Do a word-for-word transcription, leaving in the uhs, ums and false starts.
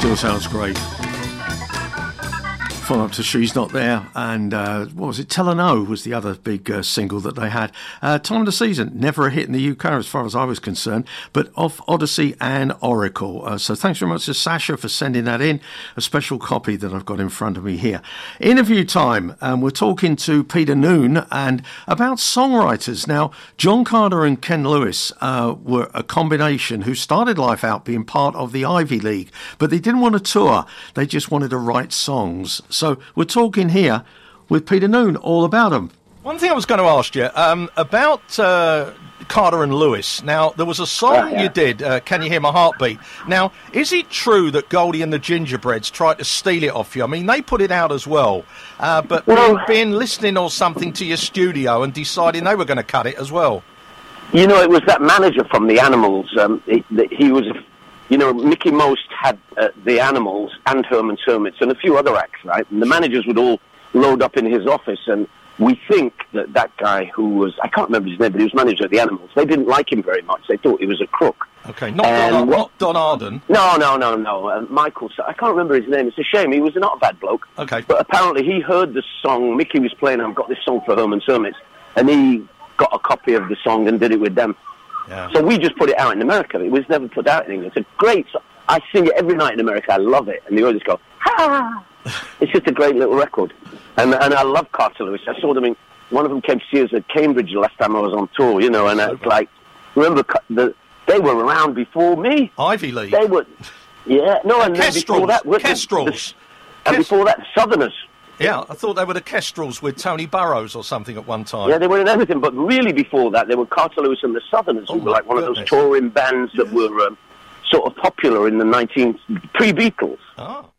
Still sounds great. Follow up to She's Not There, and uh, what was it? Tell her No was the other big uh, single that they had. Uh, Time of the Season, never a hit in the U K as far as I was concerned, but off Odyssey and Oracle. Uh, so thanks very much to Sasha for sending that in, a special copy that I've got in front of me here. Interview time, and we're talking to Peter Noone and about songwriters. Now, John Carter and Ken Lewis uh, were a combination who started life out being part of the Ivy League, but they didn't want to tour, they just wanted to write songs. So we're talking here with Peter Noone all about them. One thing I was going to ask you um, about uh, Carter and Lewis. Now, there was a song oh, yeah. you did, uh, Can You Hear My Heartbeat? Now, is it true that Goldie and the Gingerbreads tried to steal it off you? I mean, they put it out as well, uh, but well, being listening or something to your studio and deciding they were going to cut it as well. You know, it was that manager from The Animals. Um, he, he was... A, You know, Mickey Most had uh, The Animals and Herman's Hermits and a few other acts, right? And the managers would all load up in his office, and we think that that guy who was, I can't remember his name, but he was manager of The Animals, they didn't like him very much. They thought he was a crook. Okay, not, Don, what, not Don Arden? No, no, no, no. Uh, Michael, I can't remember his name. It's a shame. He was not a bad bloke. Okay. But apparently he heard the song, Mickey was playing, I've got this song for Herman's Hermits, and he got a copy of the song and did it with them. Yeah. So we just put it out in America. It was never put out in England. It's a great song. I sing it every night in America. I love it. And they always go, ha! It's just a great little record. And and I love Carter Lewis. I saw them in, one of them came to see us at Cambridge the last time I was on tour, you know, and it's like, remember, the, they were around before me. Ivy League. They were, yeah, no, and then before that, Kestrels. The, and before that, the Southerners. Yeah, I thought they were the Kestrels with Tony Burrows or something at one time. Yeah, they were in everything, but really before that, they were Carter Lewis and the Southerners, oh who were like one goodness. of those touring bands that yeah. were um, sort of popular in the nineteen pre-Beatles. Oh.